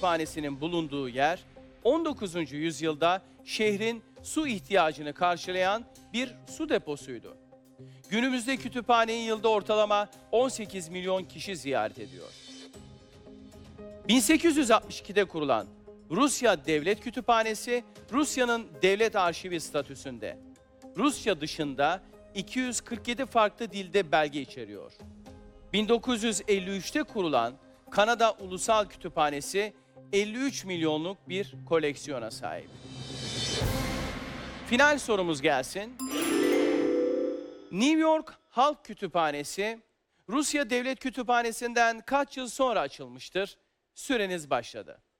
Kütüphanesi'nin bulunduğu yer 19. yüzyılda şehrin su ihtiyacını karşılayan bir su deposuydu. Günümüzde kütüphaneyi yılda ortalama 18 milyon kişi ziyaret ediyor. 1862'de kurulan Rusya Devlet Kütüphanesi, Rusya'nın devlet arşivi statüsünde. Rusya dışında 247 farklı dilde belge içeriyor. 1953'te kurulan Kanada Ulusal Kütüphanesi 53 milyonluk bir koleksiyona sahip. Final sorumuz gelsin. New York Halk Kütüphanesi, Rusya Devlet Kütüphanesi'nden kaç yıl sonra açılmıştır? Süreniz başladı.